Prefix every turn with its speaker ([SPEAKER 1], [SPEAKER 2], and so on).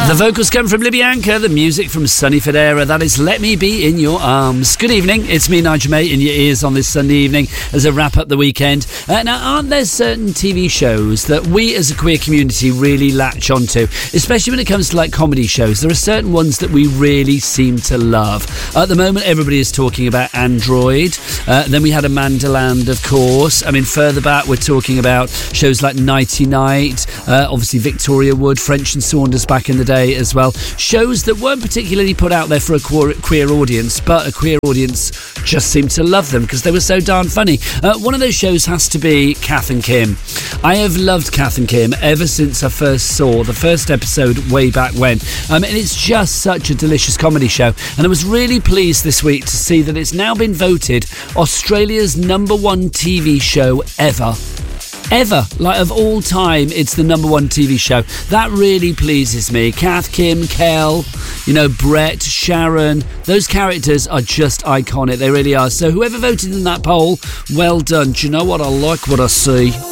[SPEAKER 1] The vocals come from Libyanka, the music from Sonny Fodera. That is Let Me Be In Your Arms. Good evening, it's me, Nigel May, in your ears on this Sunday evening as I wrap up the weekend. Now, aren't there certain TV shows that we as a queer community really latch onto, especially when it comes to like comedy shows? There are certain ones that we really seem to love. At the moment, everybody is talking about Android. Then we had Amanda Land, of course. I mean, further back, we're talking about shows like Nighty Night, obviously Victoria Wood, French and Saunders back in the day as well. Shows that weren't particularly put out there for a queer audience, but a queer audience just seemed to love them because they were so darn funny. One of those shows has to be Kath and Kim. I have loved Kath and Kim ever since I first saw the first episode way back when. And it's just such a delicious comedy show. And I was really pleased this week to see that it's now been voted Australia's #1 TV show ever. Like, of all time, it's the #1 TV show. That really pleases me. Kath, Kim, Kel, Brett, Sharon, those characters are just iconic. They really are. So whoever voted in that poll, well done. Do you know what? I like what I see.